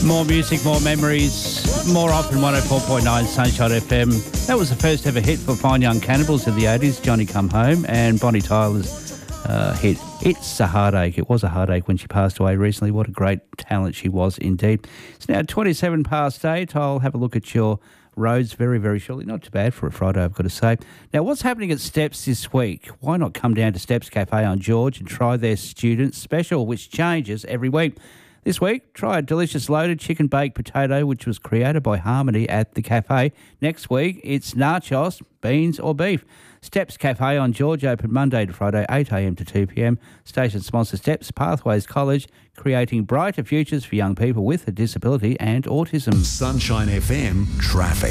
More music, more memories, more often 104.9 Sunshine FM. That was the first ever hit for Fine Young Cannibals in the 80s, Johnny Come Home, and Bonnie Tyler's hit, It's a Heartache. It was a heartache when she passed away recently. What a great talent she was indeed. It's now 27 past 8. I'll have a look at your roads very, very shortly. Not too bad for a Friday, I've got to say. Now, what's happening at Steps this week? Why not come down to Steps Cafe on George and try their student special, which changes every week? This week, try a delicious loaded chicken baked potato, which was created by Harmony at the cafe. Next week, it's nachos, beans or beef. Steps Cafe on George, open Monday to Friday, 8 a.m. to 2 p.m. Station sponsor Steps Pathways College, creating brighter futures for young people with a disability and autism. Sunshine FM traffic.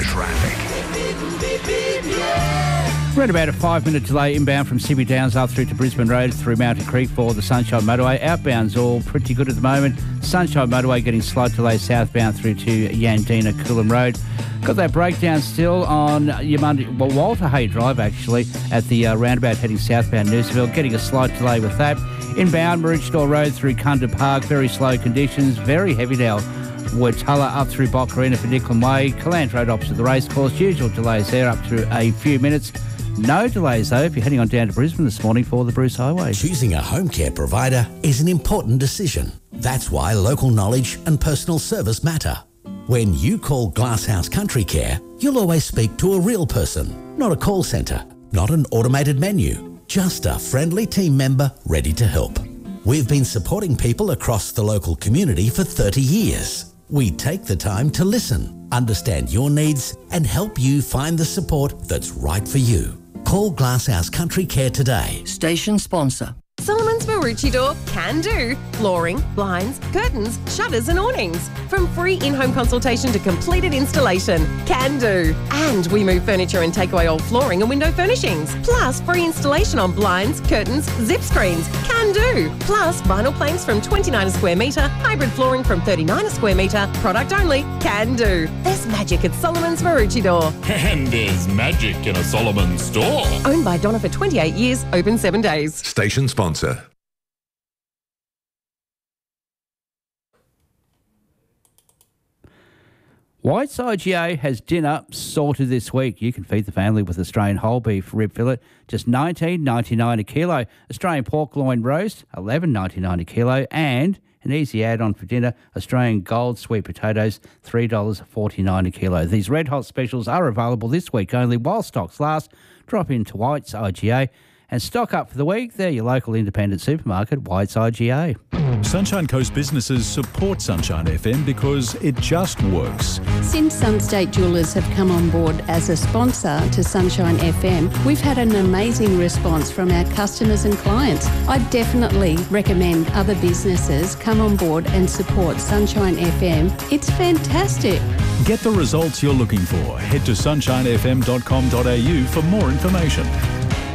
Around about a 5-minute delay inbound from Sydney Downs up through to Brisbane Road through Mountain Creek for the Sunshine Motorway. Outbound's all pretty good at the moment. Sunshine Motorway getting slight delay southbound through to Yandina Coolum Road. Got that breakdown still on Walter Hay Drive actually at the roundabout heading southbound Noosanville. Getting a slight delay with that. Inbound Maroochydore Road through Kunda Park. Very slow conditions. Very heavy now. Wurtulla up through Boccarina for Nicklin Way. Calant Road opposite the racecourse. Usual delays there up to a few minutes. No delays, though, if you're heading on down to Brisbane this morning for the Bruce Highway. Choosing a home care provider is an important decision. That's why local knowledge and personal service matter. When you call Glasshouse Country Care, you'll always speak to a real person, not a call centre, not an automated menu, just a friendly team member ready to help. We've been supporting people across the local community for 30 years. We take the time to listen, understand your needs, and help you find the support that's right for you. Call Glasshouse Country Care today. Station sponsor. Solomon's Maroochydore can do. Flooring, blinds, curtains, shutters and awnings. From free in-home consultation to completed installation. Can do. And we move furniture and take away old flooring and window furnishings. Plus free installation on blinds, curtains, zip screens. Can do. Plus vinyl planks from 29 a square metre, hybrid flooring from 39 a square metre. Product only. Can do. There's magic at Solomon's Maroochydore. And there's magic in a Solomon store. Owned by Donna for 28 years, open 7 days. Station sponsor. White's IGA has dinner sorted this week. You can feed the family with Australian whole beef rib fillet, just $19.99 a kilo. Australian pork loin roast, $11.99 a kilo. And an easy add-on for dinner, Australian gold sweet potatoes, $3.49 a kilo. These red hot specials are available this week only while stocks last. Drop into White's IGA and stock up for the week. They're your local independent supermarket, White's IGA. Sunshine Coast businesses support Sunshine FM because it just works. Since Sunstate Jewellers have come on board as a sponsor to Sunshine FM, we've had an amazing response from our customers and clients. I definitely recommend other businesses come on board and support Sunshine FM. It's fantastic. Get the results you're looking for. Head to sunshinefm.com.au for more information.